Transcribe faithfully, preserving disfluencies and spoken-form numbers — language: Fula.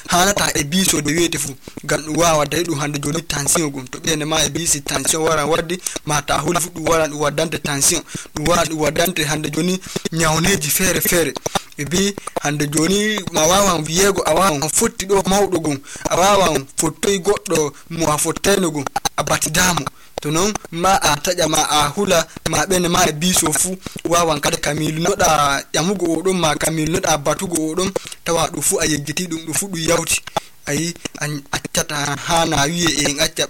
hanata e biso de wete fu gam dum wawa dai dum hande joni tension gum to bene ma e bisi tension wara wardi mata huli fu dum wara dum wadante tension dum wara dum wadante hande joni nyawneji fere fere e bi hande joni ma wawan wiego a wawan fotti do mawdo gum a wawan fottoy goddo mo a fottayno gum a batidamo to non ma a taja ma a hula ma bene ma e biso fu wawan kada kamilu no da yamugo odon ma kamilu no da batugo odon tawa du fu a yeggiti dum du fu du yawti ayi an accata hana wiye en acca